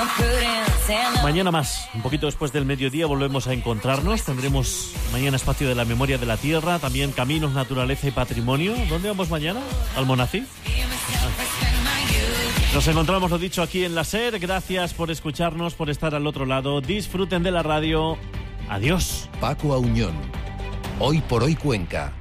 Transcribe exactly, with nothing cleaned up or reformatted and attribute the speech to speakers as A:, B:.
A: Mañana más, un poquito después del mediodía volvemos a encontrarnos. Tendremos mañana espacio de la memoria de la tierra, también caminos, naturaleza y patrimonio. ¿Dónde vamos mañana? ¿Almonací? Nos encontramos, lo dicho, aquí en la SER. Gracias por escucharnos, por estar al otro lado. Disfruten de la radio. Adiós.
B: Paco Auñón. Hoy por hoy Cuenca.